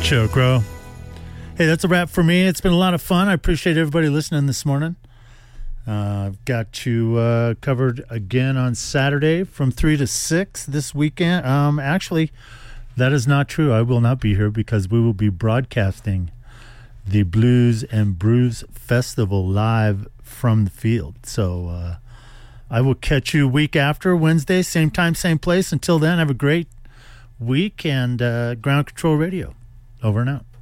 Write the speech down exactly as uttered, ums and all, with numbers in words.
Chill Crow. Hey, that's a wrap for me. It's been a lot of fun. I appreciate everybody listening this morning. Uh, I've got you uh, covered again on Saturday from three to six this weekend. Um, actually, that is not true. I will not be here because we will be broadcasting the Blues and Brews Festival live from the field. So uh, I will catch you week after, Wednesday, same time, same place. Until then, have a great week, and uh, Ground Control Radio. Over and out.